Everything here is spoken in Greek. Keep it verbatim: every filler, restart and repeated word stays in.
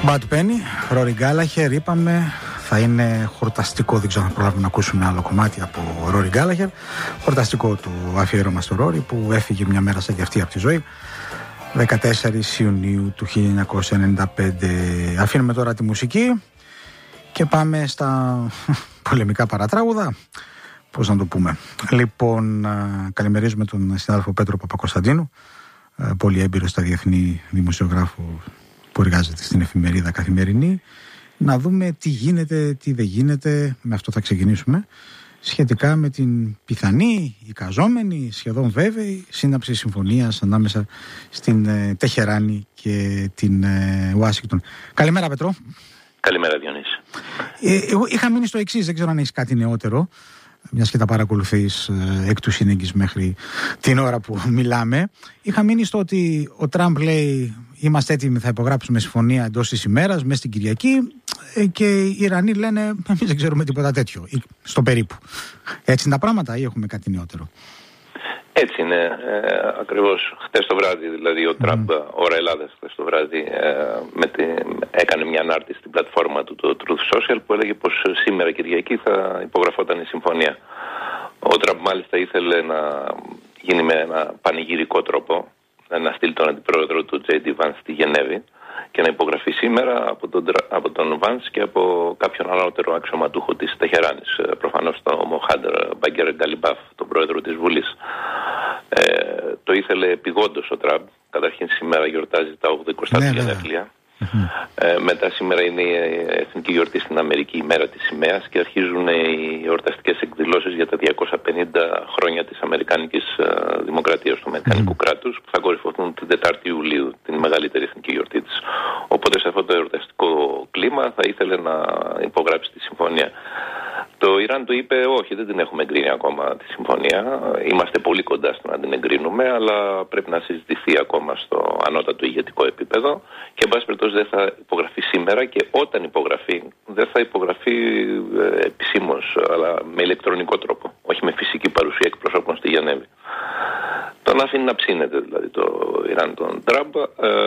Bad Penny, Rory Gallagher, είπαμε θα είναι χορταστικό, δεν ξέρω αν προλάβουμε να ακούσουμε άλλο κομμάτι από Rory Gallagher, χορταστικό του αφιέρωμα στο Rory που έφυγε μια μέρα σαν και αυτή από τη ζωή, δεκατέσσερις Ιουνίου του χίλια εννιακόσια ενενήντα πέντε. Αφήνουμε τώρα τη μουσική και πάμε στα πολεμικά παρατράγουδα, πώς να το πούμε. Λοιπόν, καλημερίζουμε τον συνάδελφο Πέτρο Παπακοσταντίνου, πολύ έμπειρο στα διεθνή δημοσιογράφο που εργάζεται στην εφημερίδα Καθημερινή, να δούμε τι γίνεται, τι δεν γίνεται, με αυτό θα ξεκινήσουμε, σχετικά με την πιθανή, εικαζόμενη, σχεδόν βέβαιη σύναψη συμφωνίας ανάμεσα στην ε, Τεχεράνη και την ε, Ουάσιγκτον. Καλημέρα Πέτρο. Καλημέρα Διονύση. Ε, εγώ είχα μείνει στο εξής, δεν ξέρω αν έχεις κάτι νεότερο, μιας και τα παρακολουθείς ε, εκ του σύνεγγυς μέχρι την ώρα που μιλάμε. Είχα μείνει στο ότι ο Τραμπ λέει είμαστε έτοιμοι, θα υπογράψουμε συμφωνία εντός της ημέρας, μέσα στην Κυριακή, ε, και οι Ιρανοί λένε εμείς δεν ξέρουμε τίποτα τέτοιο, στο περίπου. Έτσι είναι τα πράγματα ή έχουμε κάτι νεότερο? Έτσι είναι, ε, ακριβώς χτες το βράδυ, δηλαδή ο Τραμπ, mm. ώρα Ελλάδας χτες το βράδυ, ε, με τη, έκανε μια ανάρτηση στην πλατφόρμα του, το Truth Social, που έλεγε πως σήμερα Κυριακή θα υπογραφόταν η συμφωνία. Ο Τραμπ μάλιστα ήθελε να γίνει με ένα πανηγυρικό τρόπο, να στείλει τον αντιπρόεδρο του τζέι ντι Vance στη Γενέβη και να υπογραφεί σήμερα από τον, από τον Vance και από κάποιον ανώτερο αξιωματούχο της Τεχεράνης, προφανώς τον Μοχάντ Μπαγκέρ Γκαλιμπάφ, τον πρόεδρο της Βουλής. Ε, το ήθελε επειγόντως ο Τραμπ. Καταρχήν σήμερα γιορτάζει τα ογδοηκοστά του γενέθλια. Ε, μετά σήμερα είναι η εθνική γιορτή στην Αμερική, η μέρα της σημαίας, και αρχίζουν οι εορταστικές εκδηλώσεις για τα διακόσια πενήντα χρόνια της Αμερικανικής uh, Δημοκρατίας, του Αμερικανικού mm. κράτους, που θα κορυφωθούν την τετάρτη Ιουλίου, την μεγαλύτερη εθνική γιορτή της. Οπότε σε αυτό το εορταστικό κλίμα θα ήθελε να υπογράψει τη συμφωνία. Το Ιράν του είπε όχι, δεν την έχουμε εγκρίνει ακόμα τη συμφωνία. Είμαστε πολύ κοντά στο να την εγκρίνουμε, αλλά πρέπει να συζητηθεί ακόμα στο ανώτατο ηγετικό επίπεδο και εν πάση περιπτώσει δεν θα υπογραφεί σήμερα, και όταν υπογραφεί δεν θα υπογραφεί ε, επισήμως, αλλά με ηλεκτρονικό τρόπο, όχι με φυσική παρουσία εκπροσώπων στη Γενέβη. Τον αφήνει να ψήνεται δηλαδή το Ιράν τον Τραμπ. Ε,